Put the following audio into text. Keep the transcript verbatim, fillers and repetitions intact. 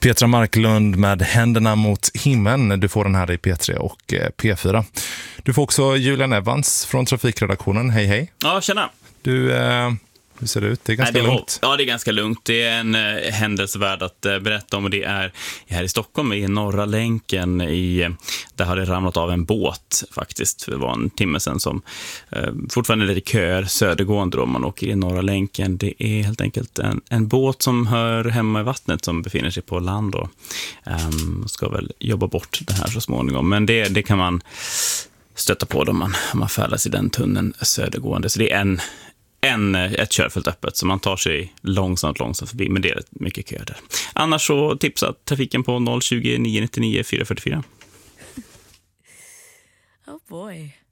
Petra Marklund med Händerna mot himlen. Du får den här i P tre och P fyra. Du får också Julian Evans från trafikredaktionen. Hej hej. Ja, tjena. Du, eh, hur ser det ut? Det är ganska Nej, det var, lugnt. Ja, det är ganska lugnt. Det är en eh, händelsevärd att eh, berätta om, och det är här i Stockholm i Norra länken. I, där har det ramlat av en båt faktiskt. Det var en timme sedan som eh, fortfarande är lite köer södergående då man åker i Norra länken. Det är helt enkelt en, en båt som hör hemma i vattnet som befinner sig på land då. Um, ska väl jobba bort det här så småningom. Men det, det kan man stöta på då man, man färdas i den tunneln södergående. Så det är en En, ett körfält öppet, så man tar sig långsamt, långsamt förbi, men det är rätt mycket kö där. Annars så tipsa trafiken på noll tjugo, nio nittionio, fyra fyrtiofyra. Oh boy.